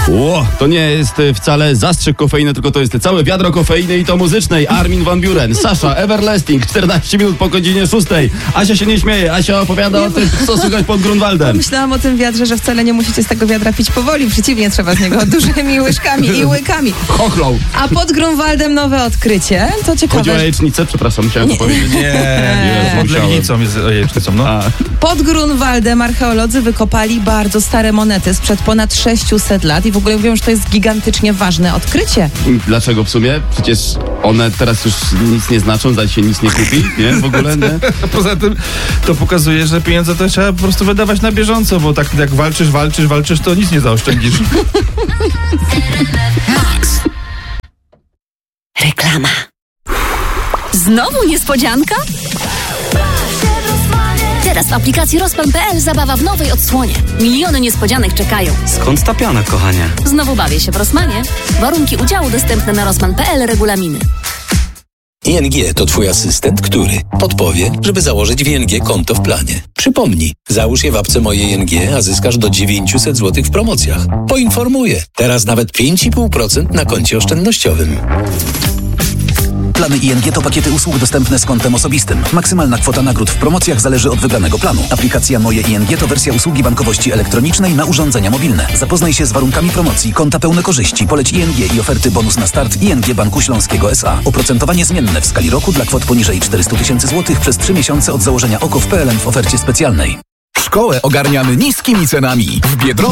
To nie jest wcale zastrzyk kofeiny, tylko to jest całe wiadro kofeiny i to muzycznej. Armin van Buuren, Sasha, Everlasting, 14 minut po godzinie 6. Asia się nie śmieje, Asia opowiada o tym, co słychać pod Grunwaldem. Myślałam o tym wiadrze, że wcale nie musicie z tego wiadra pić powoli, przeciwnie, trzeba z niego dużymi łyżkami i łykami. Chochlą. A pod Grunwaldem nowe odkrycie, to ciekawe. Chodzi o jajecznicę, przepraszam, musiałem to powiedzieć. Nie, pod Legnicą jest jajecznicą, no. Pod Grunwaldem archeolodzy wykopali bardzo stare monety sprzed ponad 600 lat i w ogóle mówią, że to jest gigantycznie ważne odkrycie. Dlaczego w sumie? Przecież one teraz już nic nie znaczą, zaś się nic nie kupi, nie? W ogóle, nie? A poza tym to pokazuje, że pieniądze to trzeba po prostu wydawać na bieżąco, bo tak jak walczysz, to nic nie zaoszczędzisz. Reklama. Znowu niespodzianka? Teraz w aplikacji Rosman.pl zabawa w nowej odsłonie. Miliony niespodzianek czekają. Skąd ta piana, kochanie? Znowu bawię się w Rosmanie. Warunki udziału dostępne na Rosman.pl, regulaminy. ING to Twój asystent, który podpowie, żeby założyć w ING konto w planie. Przypomnij, załóż je w apce Moje ING, a zyskasz do 900 zł w promocjach. Poinformuję, teraz nawet 5,5% na koncie oszczędnościowym. Plany ING to pakiety usług dostępne z kontem osobistym. Maksymalna kwota nagród w promocjach zależy od wybranego planu. Aplikacja Moje ING to wersja usługi bankowości elektronicznej na urządzenia mobilne. Zapoznaj się z warunkami promocji, konta pełne korzyści, poleć ING i oferty bonus na start ING Banku Śląskiego S.A. Oprocentowanie zmienne w skali roku dla kwot poniżej 400 000 złotych przez 3 miesiące od założenia OKO w PLN w ofercie specjalnej. Szkołę ogarniamy niskimi cenami. W Biedronce